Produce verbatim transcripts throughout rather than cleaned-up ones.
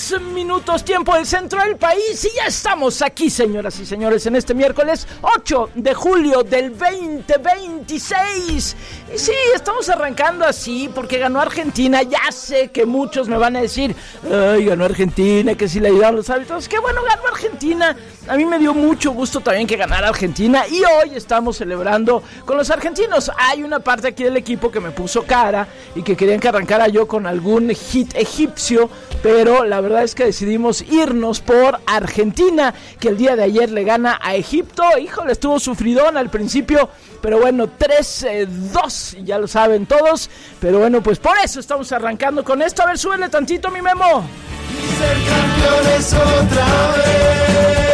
dos minutos, tiempo del centro del país, y ya estamos aquí, señoras y señores, en este miércoles ocho de julio del veinte veintiséis. Y sí, estamos arrancando así porque ganó Argentina. Ya sé que muchos me van a decir, ay, ganó Argentina, que si le ayudaron los árbitros. Qué bueno, ganó Argentina. A mí me dio mucho gusto también que ganara Argentina, y hoy estamos celebrando con los argentinos. Hay una parte aquí del equipo que me puso cara y que querían que arrancara yo con algún hit egipcio, pero la verdad es que decidimos irnos por Argentina, que el día de ayer le gana a Egipto. Híjole, estuvo sufridón al principio, pero bueno, tres dos, ya lo saben todos. Pero bueno, pues por eso estamos arrancando con esto. A ver, súbele tantito, mi Memo. Y ser campeones otra vez.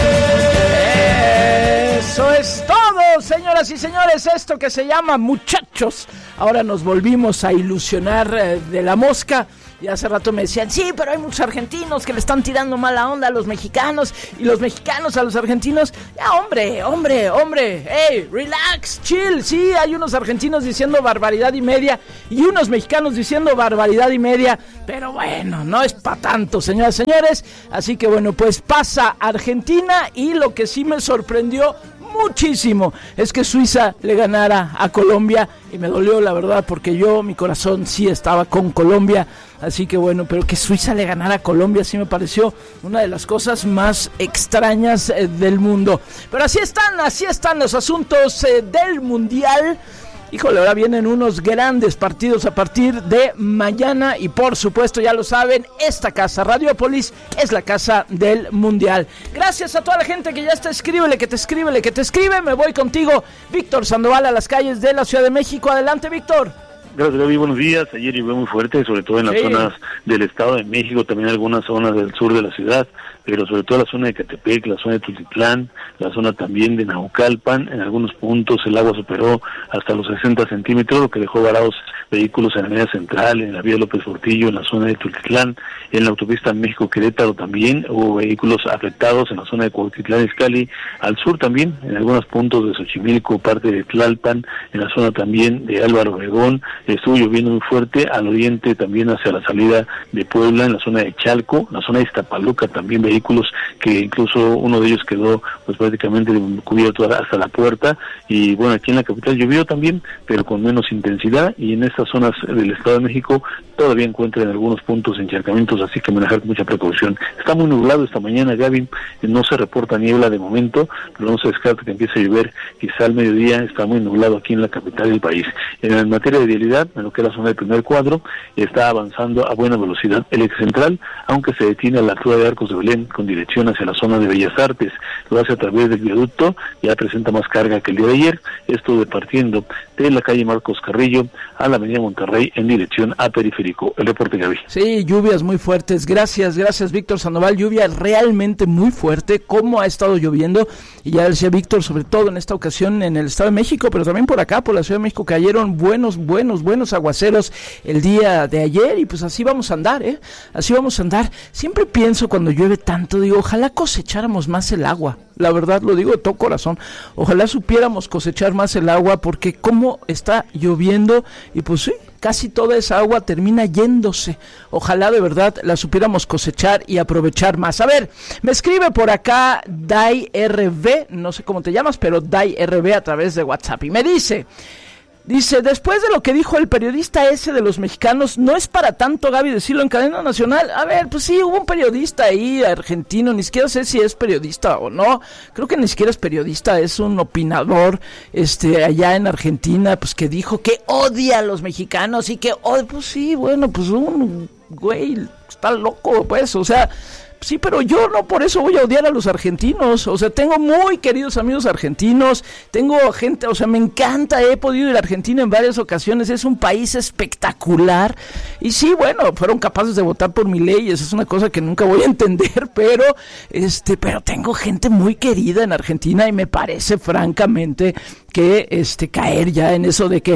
Eso es todo, señoras y señores. Esto que se llama Muchachos. Ahora nos volvimos a ilusionar eh, de la mosca. Y hace rato me decían, sí, pero hay muchos argentinos que le están tirando mala onda a los mexicanos, y los mexicanos a los argentinos. Ya, hombre, hombre, hombre, hey, relax, chill. Sí, hay unos argentinos diciendo barbaridad y media y unos mexicanos diciendo barbaridad y media, pero bueno, no es para tanto, señoras y señores. Así que bueno, pues pasa Argentina, y lo que sí me sorprendió muchísimo es que Suiza le ganara a Colombia, y me dolió, la verdad, porque yo, mi corazón sí estaba con Colombia. Así que bueno, pero que Suiza le ganara a Colombia sí me pareció una de las cosas más extrañas eh, del mundo. Pero así están, así están los asuntos eh, del Mundial. Híjole, ahora vienen unos grandes partidos a partir de mañana, y por supuesto, ya lo saben, esta casa, Radiopolis, es la casa del Mundial. Gracias a toda la gente que ya está, escríbele, que te escríbele, que te escribe. Me voy contigo, Víctor Sandoval, a las calles de la Ciudad de México. Adelante, Víctor. Gracias, Gaby, buenos días. Ayer llovió muy fuerte, sobre todo en las sí. zonas del Estado de México, también algunas zonas del sur de la ciudad, pero sobre todo la zona de Catepec, la zona de Tultitlán, la zona también de Naucalpan. En algunos puntos el agua superó hasta los sesenta centímetros, lo que dejó varados vehículos en la media central, en la vía López Portillo, en la zona de Tultitlán, en la autopista México-Querétaro también hubo vehículos afectados, en la zona de Cuautitlán Izcalli, al sur también, en algunos puntos de Xochimilco, parte de Tlalpan, en la zona también de Álvaro Obregón. Estuvo lloviendo muy fuerte al oriente, también hacia la salida de Puebla, en la zona de Chalco, la zona de Iztapaluca, también vehículos que incluso uno de ellos quedó pues prácticamente cubierto hasta la puerta. Y bueno, aquí en la capital llovió también, pero con menos intensidad, y en estas zonas del Estado de México todavía encuentran algunos puntos encharcamientos, así que manejar mucha precaución. Está muy nublado esta mañana, Gaby, no se reporta niebla de momento, pero no se descarta que empiece a llover quizá al mediodía. Está muy nublado aquí en la capital del país. En materia de vialidad, en lo que es la zona del primer cuadro, está avanzando a buena velocidad el eje central, aunque se detiene a la altura de Arcos de Belén con dirección hacia la zona de Bellas Artes. Lo hace a través del viaducto, ya presenta más carga que el día de ayer, esto de partiendo de la calle Marcos Carrillo a la avenida Monterrey en dirección a Periférico. El reporte, Gaby. Sí, lluvias muy fuertes. Gracias, gracias, Víctor Sandoval. Lluvia realmente muy fuerte, como ha estado lloviendo, y ya decía Víctor, sobre todo en esta ocasión en el Estado de México, pero también por acá, por la Ciudad de México, cayeron buenos, buenos, buenos aguaceros el día de ayer, y pues así vamos a andar, ¿eh? Así vamos a andar. Siempre pienso cuando llueve tanto, digo, ojalá cosecháramos más el agua. La verdad, lo digo de todo corazón. Ojalá supiéramos cosechar más el agua, porque como está lloviendo, y pues sí, casi toda esa agua termina yéndose. Ojalá de verdad la supiéramos cosechar y aprovechar más. A ver, me escribe por acá Dai R B, no sé cómo te llamas, pero Dai R B a través de WhatsApp, y me dice... Dice, después de lo que dijo el periodista ese de los mexicanos, no es para tanto, Gaby, decirlo en cadena nacional. A ver, pues sí, hubo un periodista ahí argentino, ni siquiera sé si es periodista o no, creo que ni siquiera es periodista, es un opinador este allá en Argentina, pues que dijo que odia a los mexicanos y que, oh, pues sí, bueno, pues un güey está loco, pues, o sea... Sí, pero yo no por eso voy a odiar a los argentinos. O sea, tengo muy queridos amigos argentinos, tengo gente, o sea, me encanta, he podido ir a Argentina en varias ocasiones, es un país espectacular. Y sí, bueno, fueron capaces de votar por Milei, esa es una cosa que nunca voy a entender, pero este, pero tengo gente muy querida en Argentina, y me parece francamente que este caer ya en eso de que,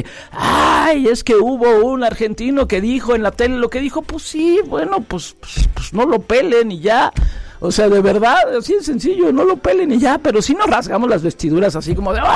ay, es que hubo un argentino que dijo en la tele lo que dijo, pues sí, bueno, pues, pues, pues no lo pelen y ya. O sea, de verdad, así de sencillo, no lo pelen y ya, pero sí nos rasgamos las vestiduras así como de, ¡ah!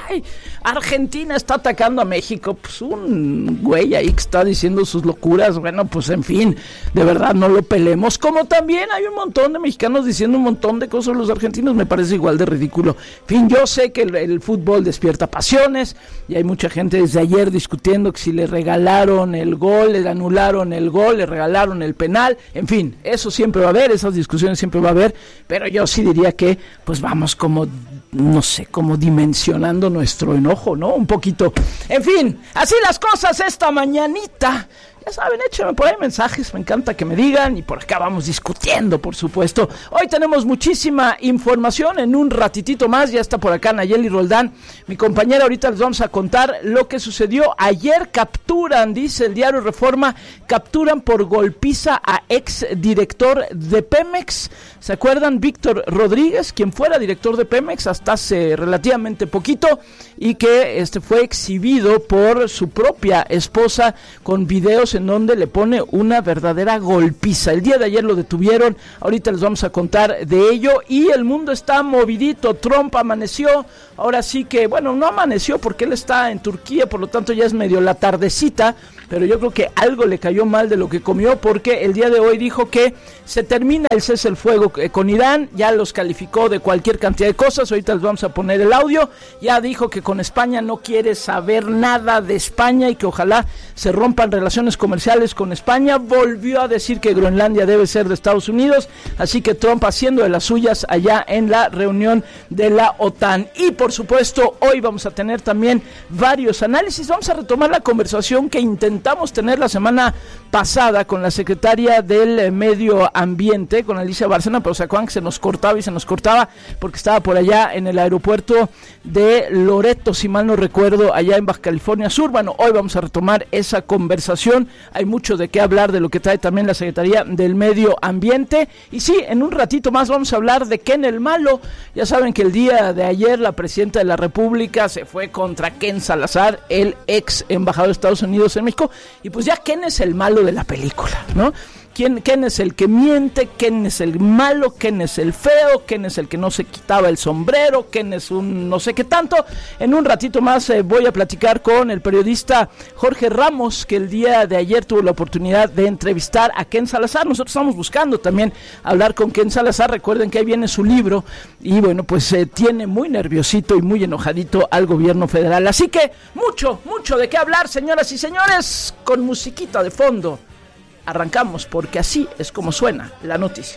ay, Argentina está atacando a México, pues un güey ahí que está diciendo sus locuras, bueno, pues en fin, de verdad no lo pelemos, como también hay un montón de mexicanos diciendo un montón de cosas, los argentinos me parece igual de ridículo. En fin, yo sé que el, el fútbol despierta pasiones, y hay mucha gente desde ayer discutiendo que si le regalaron el gol, le anularon el gol, le regalaron el penal, en fin, eso siempre va a haber, esas discusiones siempre va a haber, pero yo sí diría que, pues vamos como, no sé, como dimensionando nuestro enojo, ¿no? Un poquito. En fin, así las cosas esta mañanita. Ya saben, échenme por ahí mensajes, me encanta que me digan, y por acá vamos discutiendo, por supuesto. Hoy tenemos muchísima información, en un ratitito más, ya está por acá Nayeli Roldán, mi compañera, ahorita les vamos a contar lo que sucedió. Ayer capturan, dice el diario Reforma, capturan por golpiza a ex director de Pemex. ¿Se acuerdan? Víctor Rodríguez, quien fuera director de Pemex hasta hace relativamente poquito, y que este fue exhibido por su propia esposa con videos en donde le pone una verdadera golpiza. El día de ayer lo detuvieron, ahorita les vamos a contar de ello, y el mundo está movidito. Trump amaneció, ahora sí que, bueno, no amaneció porque él está en Turquía, por lo tanto ya es medio la tardecita, pero yo creo que algo le cayó mal de lo que comió, porque el día de hoy dijo que se termina el cese el fuego con Irán, ya los calificó de cualquier cantidad de cosas, ahorita les vamos a poner el audio, ya dijo que con España no quiere saber nada de España y que ojalá se rompan relaciones comerciales con España. Volvió a decir que Groenlandia debe ser de Estados Unidos, así que Trump haciendo de las suyas allá en la reunión de la OTAN. Y por supuesto, hoy vamos a tener también varios análisis, vamos a retomar la conversación que intentamos tener la semana pasada con la secretaria del Medio Ambiente, con Alicia Bárcena, pero se acuerdan que se nos cortaba y se nos cortaba porque estaba por allá en el aeropuerto de Loreto, si mal no recuerdo, allá en Baja California Sur. Bueno, hoy vamos a retomar esa conversación, hay mucho de qué hablar de lo que trae también la Secretaría del Medio Ambiente, y sí, en un ratito más vamos a hablar de Ken el Malo. Ya saben que el día de ayer la presidenta de la República se fue contra Ken Salazar, el ex embajador de Estados Unidos en México, y pues ya Ken es el malo de la película, ¿no? ¿Quién, quién es el que miente? ¿Quién es el malo? ¿Quién es el feo? ¿Quién es el que no se quitaba el sombrero? ¿Quién es un no sé qué tanto? En un ratito más eh, voy a platicar con el periodista Jorge Ramos, que el día de ayer tuvo la oportunidad de entrevistar a Ken Salazar. Nosotros estamos buscando también hablar con Ken Salazar. Recuerden que ahí viene su libro y bueno, pues eh, tiene muy nerviosito y muy enojadito al gobierno federal. Así que mucho, mucho de qué hablar, señoras y señores, con musiquita de fondo. Arrancamos porque así es como suena la noticia.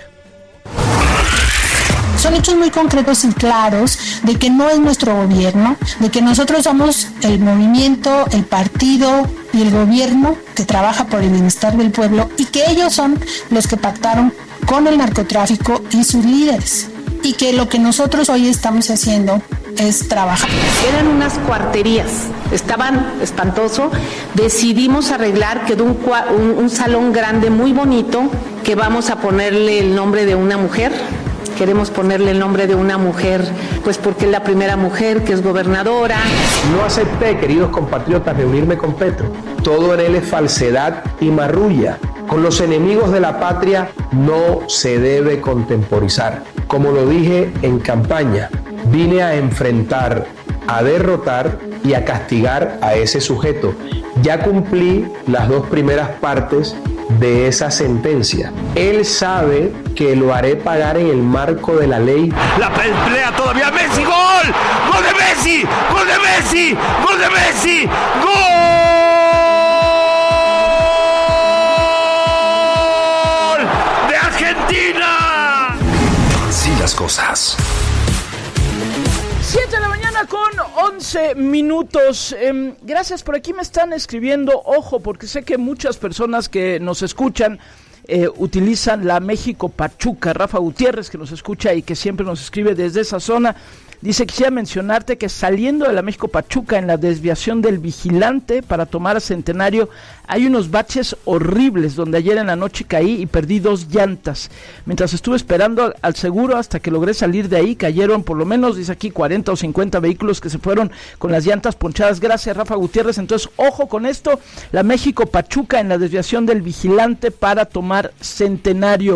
Son hechos muy concretos y claros de que no es nuestro gobierno, de que nosotros somos el movimiento, el partido y el gobierno que trabaja por el bienestar del pueblo, y que ellos son los que pactaron con el narcotráfico y sus líderes, y que lo que nosotros hoy estamos haciendo es trabajar. Eran unas cuarterías, estaban espantoso. Decidimos arreglar, quedó un, un, un salón grande muy bonito, que vamos a ponerle el nombre de una mujer. Queremos ponerle el nombre de una mujer, pues porque es la primera mujer que es gobernadora. No acepté, queridos compatriotas, reunirme con Petro. Todo en él es falsedad y marrulla. Con los enemigos de la patria no se debe contemporizar. Como lo dije en campaña, vine a enfrentar, a derrotar y a castigar a ese sujeto. Ya cumplí las dos primeras partes de esa sentencia. Él sabe que lo haré pagar en el marco de la ley. La pelea todavía, Messi, gol, gol de Messi, gol de Messi, gol de Messi, gol de Argentina. Así las cosas. siete de la mañana con once minutos. Eh, gracias, por aquí me están escribiendo, ojo, porque sé que muchas personas que nos escuchan eh, utilizan la México Pachuca. Rafa Gutiérrez, que nos escucha y que siempre nos escribe desde esa zona, dice: quisiera mencionarte que saliendo de la México Pachuca en la desviación del Vigilante para tomar a Centenario hay unos baches horribles donde ayer en la noche caí y perdí dos llantas. Mientras estuve esperando al, al seguro hasta que logré salir de ahí, cayeron por lo menos, dice aquí, cuarenta o cincuenta vehículos que se fueron con las llantas ponchadas. Gracias, Rafa Gutiérrez. Entonces, ojo con esto, la México Pachuca en la desviación del Vigilante para tomar Centenario.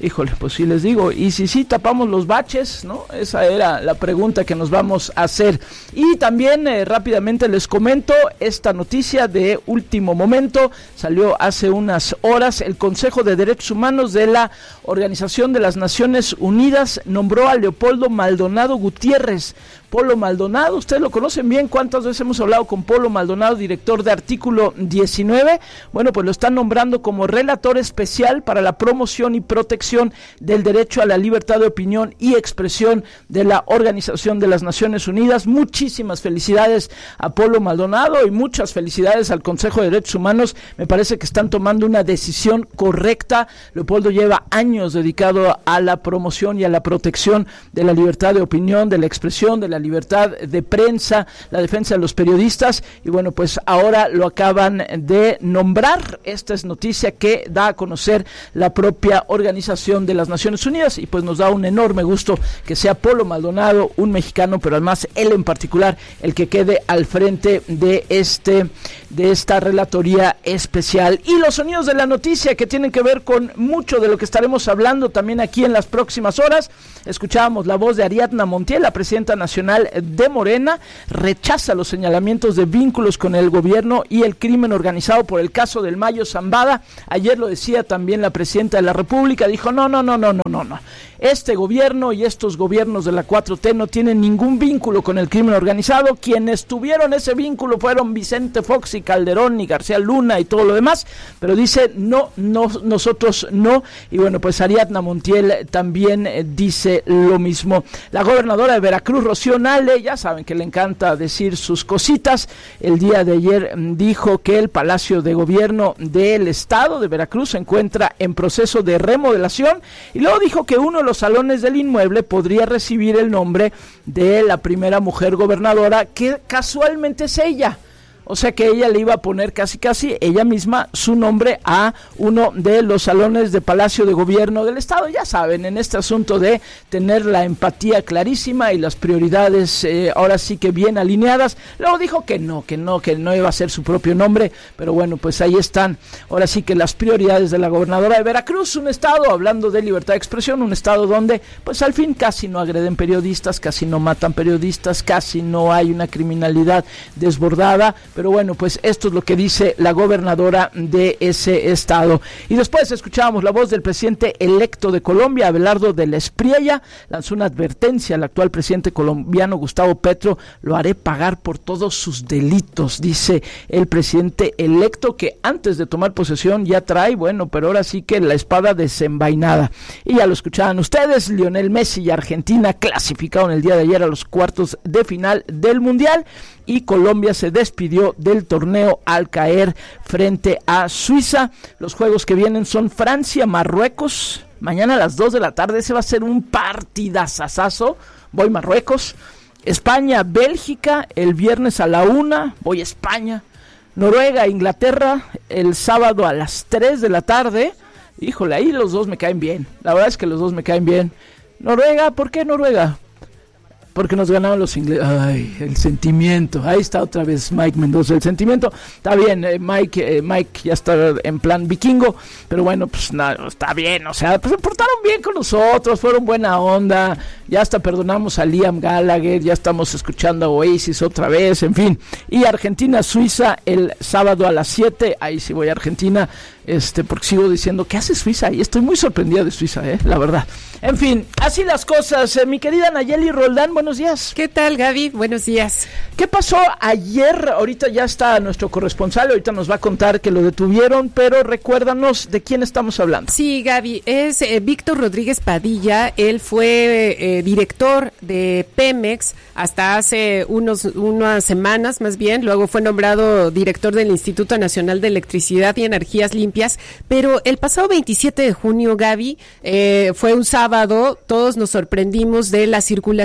Híjole, pues sí les digo, y si sí tapamos los baches, ¿no? Esa era la pregunta que nos vamos a hacer. Y también eh, rápidamente les comento esta noticia de último momento, salió hace unas horas. El Consejo de Derechos Humanos de la Organización de las Naciones Unidas nombró a Leopoldo Maldonado Gutiérrez. Polo Maldonado, ustedes lo conocen bien, ¿cuántas veces hemos hablado con Polo Maldonado, director de Artículo diecinueve? Bueno, pues lo están nombrando como relator especial para la promoción y protección del derecho a la libertad de opinión y expresión de la Organización de las Naciones Unidas. Muchísimas felicidades a Polo Maldonado y muchas felicidades al Consejo de Derechos Humanos. Me parece que están tomando una decisión correcta. Leopoldo lleva años dedicado a la promoción y a la protección de la libertad de opinión, de la expresión, de la libertad de prensa, la defensa de los periodistas, y bueno, pues ahora lo acaban de nombrar. Esta es noticia que da a conocer la propia Organización de las Naciones Unidas, y pues nos da un enorme gusto que sea Polo Maldonado, un mexicano, pero además él en particular, el que quede al frente de este de esta relatoría especial. Y los sonidos de la noticia que tienen que ver con mucho de lo que estaremos hablando también aquí en las próximas horas. Escuchábamos la voz de Ariadna Montiel, la presidenta nacional de Morena, rechaza los señalamientos de vínculos con el gobierno y el crimen organizado por el caso del Mayo Zambada. Ayer lo decía también la presidenta de la República, dijo no, no, no, no, no, no, no. Este gobierno y estos gobiernos de la cuatro T no tienen ningún vínculo con el crimen organizado. Quienes tuvieron ese vínculo fueron Vicente Fox y Calderón y García Luna y todo lo demás, pero dice no, no, nosotros no. Y bueno, pues Ariadna Montiel también eh, dice lo mismo. La gobernadora de Veracruz, Rocío Nale, ya saben que le encanta decir sus cositas. El día de ayer dijo que el Palacio de Gobierno del Estado de Veracruz se encuentra en proceso de remodelación, y luego dijo que uno de los salones del inmueble podría recibir el nombre de la primera mujer gobernadora, que casualmente es ella. O sea que ella le iba a poner casi casi ella misma su nombre a uno de los salones de Palacio de Gobierno del Estado. Ya saben, en este asunto de tener la empatía clarísima y las prioridades eh, ahora sí que bien alineadas. Luego dijo que no, que no, que no iba a ser su propio nombre, pero bueno, pues ahí están. Ahora sí que las prioridades de la gobernadora de Veracruz, un estado, hablando de libertad de expresión, un estado donde pues al fin casi no agreden periodistas, casi no matan periodistas, casi no hay una criminalidad desbordada. Pero bueno, pues esto es lo que dice la gobernadora de ese estado. Y después escuchábamos la voz del presidente electo de Colombia, Abelardo de la Espriella. Lanzó una advertencia al actual presidente colombiano, Gustavo Petro: lo haré pagar por todos sus delitos, dice el presidente electo, que antes de tomar posesión ya trae, bueno, pero ahora sí que la espada desenvainada. Y ya lo escuchaban ustedes, Lionel Messi y Argentina clasificaron el día de ayer a los cuartos de final del Mundial, y Colombia se despidió del torneo al caer frente a Suiza. Los juegos que vienen son Francia, Marruecos, mañana a las dos de la tarde, ese va a ser un partidazazazo, voy Marruecos. España, Bélgica, el viernes a la una, voy España. Noruega, Inglaterra, el sábado a las tres de la tarde. Híjole, ahí los dos me caen bien, la verdad es que los dos me caen bien. Noruega, ¿por qué Noruega? Porque nos ganaron los ingleses. Ay, el sentimiento. Ahí está otra vez Mike Mendoza. El sentimiento. Está bien, eh, Mike eh, Mike ya está en plan vikingo. Pero bueno, pues nada, está bien. O sea, pues se portaron bien con nosotros. Fueron buena onda. Ya hasta perdonamos a Liam Gallagher. Ya estamos escuchando a Oasis otra vez. En fin. Y Argentina-Suiza el sábado a las siete. Ahí sí voy a Argentina. Este, porque sigo diciendo, ¿qué hace Suiza? Y estoy muy sorprendida de Suiza, eh, la verdad. En fin, así las cosas. Eh, mi querida Nayeli Roldán, buenos días. ¿Qué tal, Gaby? Buenos días. ¿Qué pasó ayer? Ahorita ya está nuestro corresponsal, ahorita nos va a contar que lo detuvieron, pero recuérdanos de quién estamos hablando. Sí, Gaby, es eh, Víctor Rodríguez Padilla. Él fue eh, director de Pemex hasta hace unos unas semanas, más bien. Luego fue nombrado director del Instituto Nacional de Electricidad y Energías Limpias. Pero el pasado veintisiete de junio, Gaby, eh, fue un sábado, todos nos sorprendimos de la circulación de un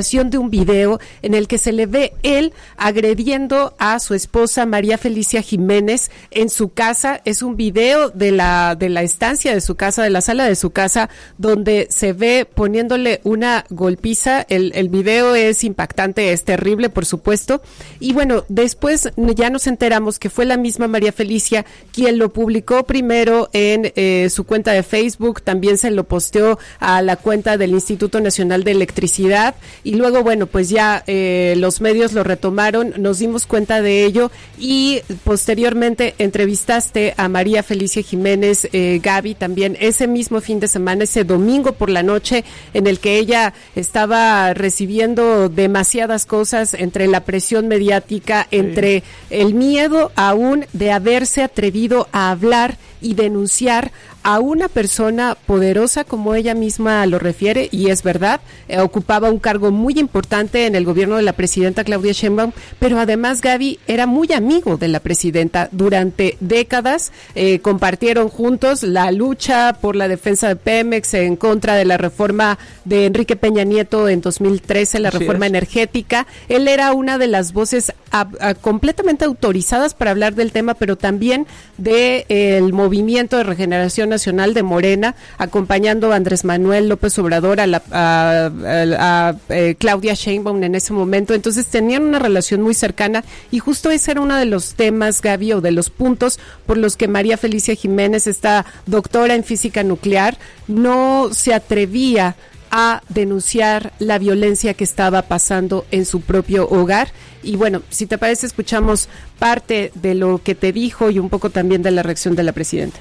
un video en el que se le ve él agrediendo a su esposa María Felicia Jiménez en su casa. Es un video de la de la estancia de su casa, de la sala de su casa, donde se ve poniéndole una golpiza. El, el video es impactante, es terrible, por supuesto. Y bueno, después ya nos enteramos que fue la misma María Felicia quien lo publicó primero en eh, su cuenta de Facebook, también se lo posteó a la cuenta del Instituto Nacional de Electricidad, y luego, bueno, pues ya eh, los medios lo retomaron, nos dimos cuenta de ello, y posteriormente entrevistaste a María Felicia Jiménez, eh, Gaby, también ese mismo fin de semana, ese domingo por la noche, en el que ella estaba recibiendo demasiadas cosas, entre la presión mediática, entre sí. el miedo aún de haberse atrevido a hablar y denunciar a una persona poderosa, como ella misma lo refiere, y es verdad, eh, ocupaba un cargo muy importante en el gobierno de la presidenta Claudia Sheinbaum, pero además Gaby era muy amigo de la presidenta durante décadas, eh, compartieron juntos la lucha por la defensa de Pemex en contra de la reforma de Enrique Peña Nieto en dos mil trece, la Así reforma es. energética. Él era una de las voces a, a, completamente autorizadas para hablar del tema, pero también de eh, el Movimiento de Regeneración Nacional de Morena, acompañando a Andrés Manuel López Obrador, a, la, a, a, a eh, Claudia Sheinbaum en ese momento. Entonces tenían una relación muy cercana, y justo ese era uno de los temas, Gaby, o de los puntos por los que María Felicia Jiménez, esta doctora en física nuclear, no se atrevía a denunciar la violencia que estaba pasando en su propio hogar. Y bueno, si te parece, escuchamos parte de lo que te dijo y un poco también de la reacción de la presidenta.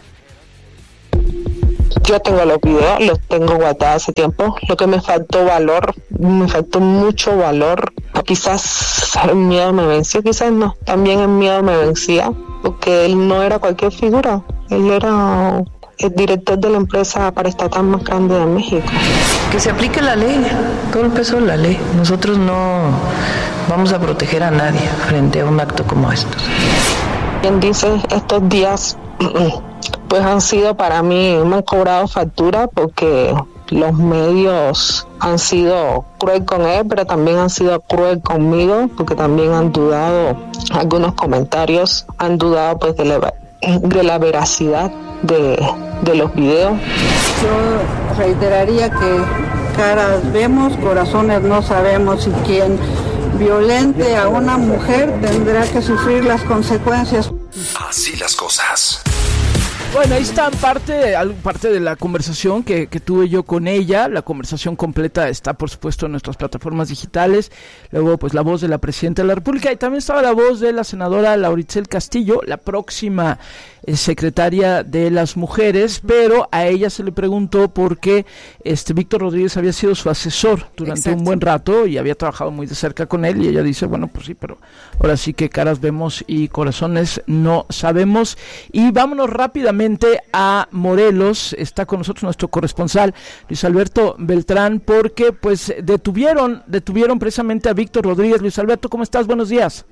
Yo tengo los videos, los tengo guardados hace tiempo. Lo que me faltó valor, me faltó mucho valor. Quizás el miedo me venció, quizás no. También el miedo me vencía, porque él no era cualquier figura. Él era el director de la empresa paraestatal más grande de México. Que se aplique la ley, todo el peso de la ley. Nosotros no vamos a proteger a nadie frente a un acto como estos. Quien dice, estos días pues han sido para mí, me han cobrado factura, porque los medios han sido cruel con él, pero también han sido cruel conmigo, porque también han dudado, algunos comentarios han dudado pues de la, de la veracidad de, de los videos. Yo reiteraría que caras vemos, corazones no sabemos, y quien violente a una mujer tendrá que sufrir las consecuencias. Así las cosas. Bueno, ahí está parte, parte de la conversación que, que tuve yo con ella. La conversación completa está, por supuesto, en nuestras plataformas digitales. Luego, pues, la voz de la Presidenta de la República, y también estaba la voz de la senadora Lauritzel Castillo, la próxima eh, secretaria de las mujeres, pero a ella se le preguntó por qué este Víctor Rodríguez había sido su asesor durante Exacto. un buen rato y había trabajado muy de cerca con él, y ella dice, bueno, pues sí, pero ahora sí que caras vemos y corazones no sabemos. Y vámonos rápidamente a Morelos. Está con nosotros nuestro corresponsal Luis Alberto Beltrán, porque pues detuvieron detuvieron precisamente a Víctor Rodríguez. Luis Alberto, ¿cómo estás? Buenos días.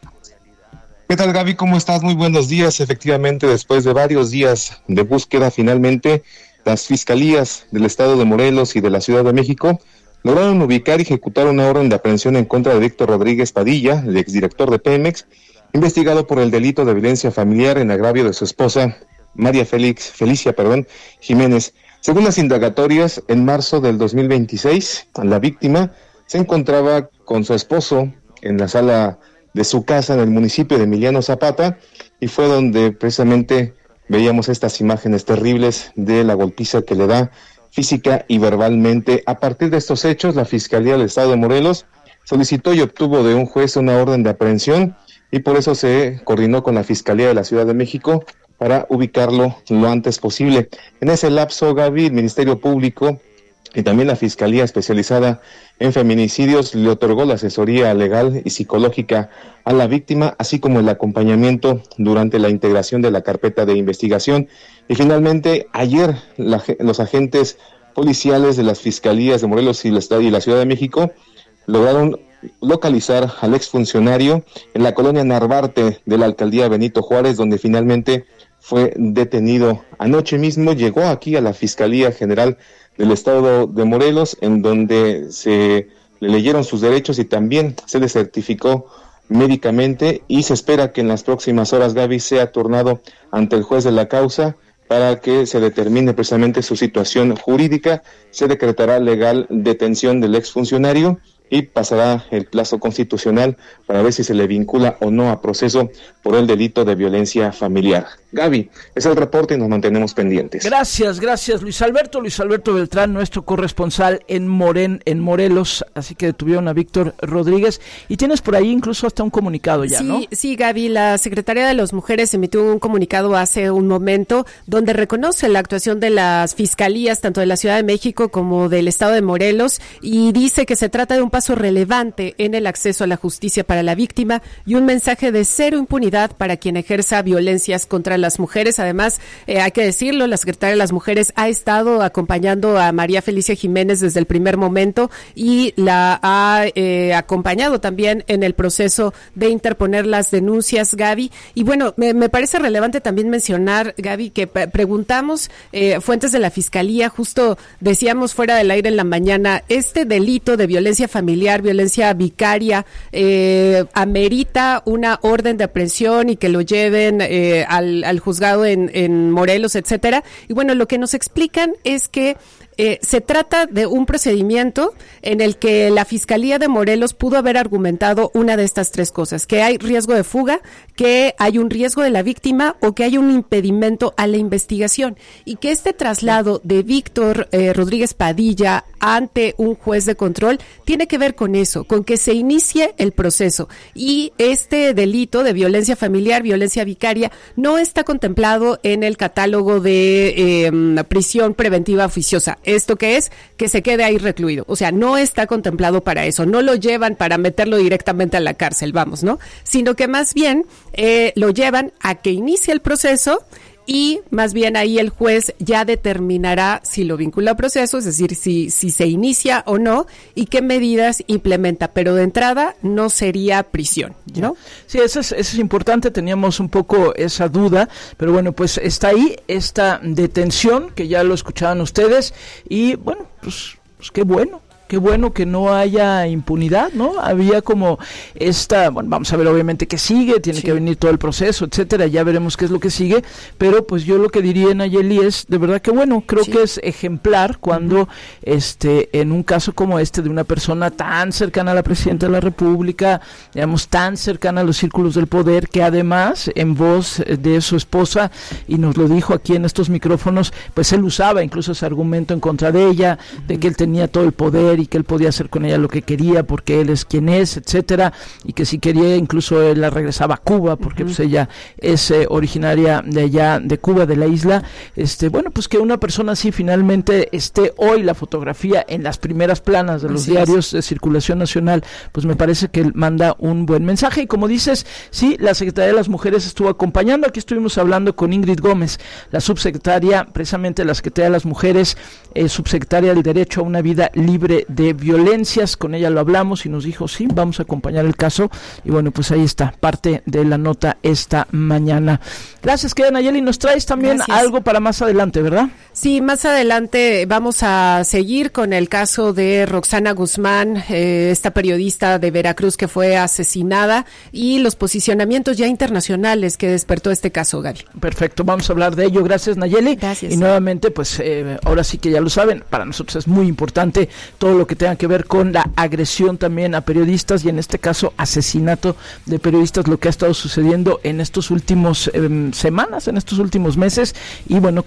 ¿Qué tal, Gaby? ¿Cómo estás? Muy buenos días. Efectivamente, después de varios días de búsqueda, finalmente las fiscalías del estado de Morelos y de la Ciudad de México lograron ubicar y ejecutar una orden de aprehensión en contra de Víctor Rodríguez Padilla, el exdirector de Pemex, investigado por el delito de violencia familiar en agravio de su esposa María Félix, Felicia, perdón, Jiménez. Según las indagatorias, en marzo del dos mil veintiséis, la víctima se encontraba con su esposo en la sala de su casa en el municipio de Emiliano Zapata, y fue donde precisamente veíamos estas imágenes terribles de la golpiza que le da física y verbalmente. A partir de estos hechos, la Fiscalía del Estado de Morelos solicitó y obtuvo de un juez una orden de aprehensión, y por eso se coordinó con la Fiscalía de la Ciudad de México para ubicarlo lo antes posible. En ese lapso, Gaby, el Ministerio Público y también la Fiscalía Especializada en Feminicidios le otorgó la asesoría legal y psicológica a la víctima, así como el acompañamiento durante la integración de la carpeta de investigación. Y finalmente, ayer la, los agentes policiales de las Fiscalías de Morelos y la, y la Ciudad de México lograron localizar al exfuncionario en la colonia Narvarte de la alcaldía Benito Juárez, donde finalmente fue detenido. Anoche mismo llegó aquí a la Fiscalía General del Estado de Morelos, en donde se le leyeron sus derechos y también se le certificó médicamente, y se espera que en las próximas horas Gaby sea turnado ante el juez de la causa para que se determine precisamente su situación jurídica. Se decretará legal detención del exfuncionario y pasará el plazo constitucional para ver si se le vincula o no a proceso por el delito de violencia familiar. Gaby, es el reporte y nos mantenemos pendientes. Gracias, gracias Luis Alberto, Luis Alberto Beltrán, nuestro corresponsal en Moren, en Morelos, así que detuvieron a Víctor Rodríguez, y tienes por ahí incluso hasta un comunicado ya, sí, ¿no? Sí, Gaby, la Secretaría de las Mujeres emitió un comunicado hace un momento donde reconoce la actuación de las fiscalías, tanto de la Ciudad de México como del Estado de Morelos, y dice que se trata de un paso relevante en el acceso a la justicia para la víctima y un mensaje de cero impunidad para quien ejerza violencias contra las mujeres. Además, eh, hay que decirlo, la Secretaría de las Mujeres ha estado acompañando a María Felicia Jiménez desde el primer momento y la ha eh, acompañado también en el proceso de interponer las denuncias, Gaby. Y bueno, me, me parece relevante también mencionar, Gaby, que p- preguntamos eh, fuentes de la Fiscalía, justo decíamos fuera del aire en la mañana, este delito de violencia familiar, violencia vicaria, eh, amerita una orden de aprehensión y que lo lleven eh, al, al juzgado en, en Morelos, etcétera. Y bueno, lo que nos explican es que Eh, se trata de un procedimiento en el que la Fiscalía de Morelos pudo haber argumentado una de estas tres cosas: que hay riesgo de fuga, que hay un riesgo de la víctima o que hay un impedimento a la investigación, y que este traslado de Víctor eh, Rodríguez Padilla ante un juez de control tiene que ver con eso, con que se inicie el proceso, y este delito de violencia familiar, violencia vicaria, no está contemplado en el catálogo de eh, prisión preventiva oficiosa. ¿Esto qué es? Que se quede ahí recluido. O sea, no está contemplado para eso. No lo llevan para meterlo directamente a la cárcel, vamos, ¿no? Sino que más bien eh, lo llevan a que inicie el proceso, y más bien ahí el juez ya determinará si lo vincula a proceso, es decir, si, si se inicia o no, y qué medidas implementa, pero de entrada no sería prisión, ¿no? Sí, eso es, eso es importante, teníamos un poco esa duda, pero bueno, pues está ahí esta detención, que ya lo escuchaban ustedes, y bueno, pues, pues qué bueno. Qué bueno que no haya impunidad, ¿no? Había como esta, bueno, vamos a ver obviamente qué sigue, tiene sí. que venir todo el proceso, etcétera, ya veremos qué es lo que sigue, pero pues yo lo que diría, Nayeli, es de verdad que bueno, creo sí. que es ejemplar cuando uh-huh. este en un caso como este de una persona tan cercana a la Presidenta de la República, digamos, tan cercana a los círculos del poder, que además en voz de su esposa, y nos lo dijo aquí en estos micrófonos, pues él usaba incluso ese argumento en contra de ella, uh-huh. de que él tenía todo el poder y que él podía hacer con ella lo que quería porque él es quien es, etcétera, y que si quería incluso él la regresaba a Cuba porque uh-huh. pues ella es eh, originaria de allá de Cuba, de la isla. Este, bueno, pues que una persona así finalmente esté hoy la fotografía en las primeras planas de los así diarios es. de circulación nacional, pues me parece que manda un buen mensaje. Y como dices, sí, la Secretaría de las Mujeres estuvo acompañando. Aquí estuvimos hablando con Ingrid Gómez, la subsecretaria, precisamente de la Secretaría de las Mujeres, eh, subsecretaria del Derecho a una Vida Libre de Violencias. Con ella lo hablamos y nos dijo, sí, vamos a acompañar el caso. Y bueno, pues ahí está, parte de la nota esta mañana. Gracias, querida Nayeli. Nos traes también Gracias. algo para más adelante, ¿verdad? Sí, más adelante vamos a seguir con el caso de Roxana Guzmán, eh, esta periodista de Veracruz que fue asesinada, y los posicionamientos ya internacionales que despertó este caso, Gaby. Perfecto, vamos a hablar de ello. Gracias, Nayeli. Gracias. Y nuevamente, pues eh, ahora sí que ya lo saben, para nosotros es muy importante todo lo que tenga que ver con la agresión también a periodistas, y en este caso asesinato de periodistas, lo que ha estado sucediendo en estos últimos eh, semanas, en estos últimos meses. Y bueno,